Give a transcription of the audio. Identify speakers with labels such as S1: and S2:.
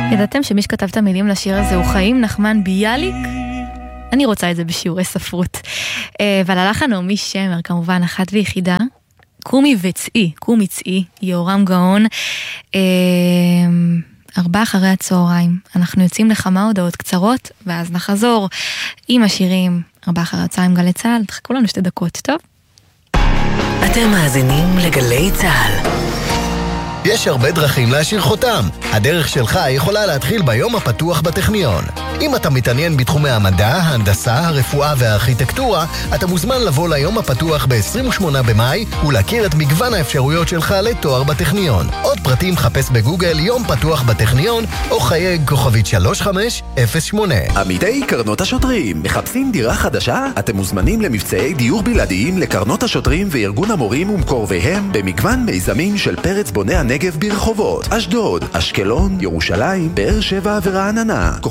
S1: ידעתם שמי שכתב את המילים לשיר הזה הוא חיים נחמן ביאליק? אני רוצה את זה בשיעורי ספרות. ועל הלחן נעמי שמר, כמובן אחת ויחידה. קומי וצאי, קומי צאי, יהורם גאון. 4 אחרי הצהריים. אנחנו יוצאים לכמה הודעות קצרות, ואז נחזור עם השירים 4 אחרי הצהריים גלי צהל. תחכו לנו 2 דקות, טוב?
S2: אתם מאזינים לגלי צהל.
S3: יש הרבה דרכים להשאיר חותם. הדרך שלך יכולה להתחיל ביום הפתוח בטכניון. אם אתה מתעניין בתחומי המדע, ההנדסה, הרפואה והארכיטקטורה, אתה מוזמן לבוא ליום הפתוח ב-28 במאי ולהכיר את מגוון האפשרויות שלך לתואר בטכניון. עוד פרטים חפש בגוגל יום פתוח בטכניון או חייג כוכבית 3508.
S4: עמיתי קרנות השוטרים, מחפשים דירה חדשה? אתם מוזמנים למבצעי דיור בלעדיים לקרנות השוטרים וארגון המורים ומקורביהם במגוון מיזמים של פרץ בוני הנגב ברחובות, אשדוד, אשקלון, ירושלים, באר שבע ורעננה.